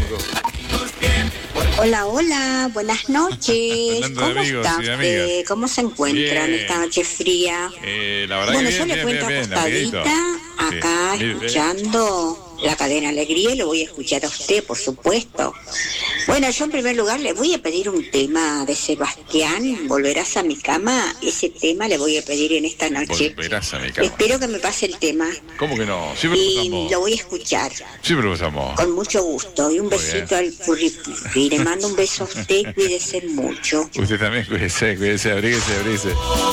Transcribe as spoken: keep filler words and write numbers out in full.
loco. Hola, hola, buenas noches. Hablando de ¿Cómo amigos está y de usted? amigas. ¿Cómo se encuentran Bien. esta noche fría? Eh, la verdad Bueno, que yo bien, le bien, cuento bien, bien, acostadita, amiguito. acá Sí, bien, bien. escuchando la cadena Alegría, y lo voy a escuchar a usted, por supuesto. Bueno, yo en primer lugar le voy a pedir un tema de Sebastián, Volverás a mi cama. Ese tema le voy a pedir en esta noche. Volverás a mi cama. Espero que me pase el tema ¿Cómo que no? Siempre y usamos. lo voy a escuchar Siempre usamos. con mucho gusto. Y un Muy besito bien. al Purri. Le mando un beso a usted, cuídese mucho. Usted también, cuídese, cuídese, abríguese, abríguese.